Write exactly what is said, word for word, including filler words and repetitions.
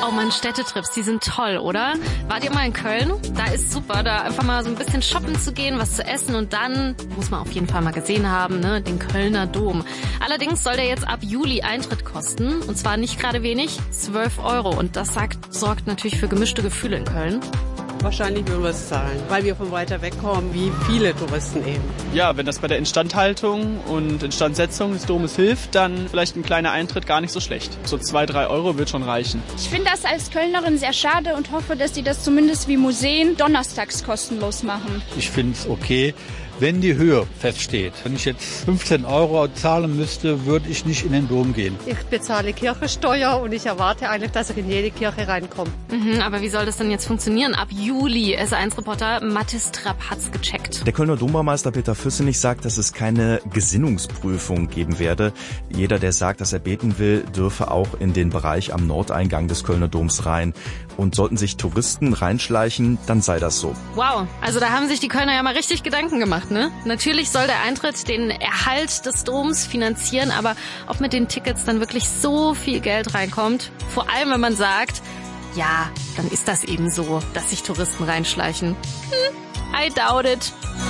Oh man, Städtetrips, die sind toll, oder? Wart ihr mal in Köln? Da ist super, da einfach mal so ein bisschen shoppen zu gehen, was zu essen und dann muss man auf jeden Fall mal gesehen haben, ne, den Kölner Dom. Allerdings soll der jetzt ab Juli Eintritt kosten und zwar nicht gerade wenig, zwölf Euro und das sagt, sorgt natürlich für gemischte Gefühle in Köln. Wahrscheinlich würden wir es zahlen, weil wir von weiter weg kommen, wie viele Touristen eben. Ja, wenn das bei der Instandhaltung und Instandsetzung des Domes hilft, dann vielleicht ein kleiner Eintritt gar nicht so schlecht. So zwei, drei Euro wird schon reichen. Ich finde das als Kölnerin sehr schade und hoffe, dass sie das zumindest wie Museen donnerstags kostenlos machen. Ich finde es okay, wenn die Höhe feststeht. Wenn ich jetzt fünfzehn Euro zahlen müsste, würde ich nicht in den Dom gehen. Ich bezahle Kirchensteuer und ich erwarte eigentlich, dass ich in jede Kirche reinkomme. Mhm, aber wie soll das denn jetzt funktionieren? Ab Juli, S eins Reporter Mathis Trapp hat's gecheckt. Der Kölner Dombaumeister Peter Füssenich sagt, dass es keine Gesinnungsprüfung geben werde. Jeder, der sagt, dass er beten will, dürfe auch in den Bereich am Nordeingang des Kölner Doms rein. Und sollten sich Touristen reinschleichen, dann sei das so. Wow, also da haben sich die Kölner ja mal richtig Gedanken gemacht, ne? Natürlich soll der Eintritt den Erhalt des Doms finanzieren, aber ob mit den Tickets dann wirklich so viel Geld reinkommt, vor allem wenn man sagt, ja, dann ist das eben so, dass sich Touristen reinschleichen. Hm, I doubt it.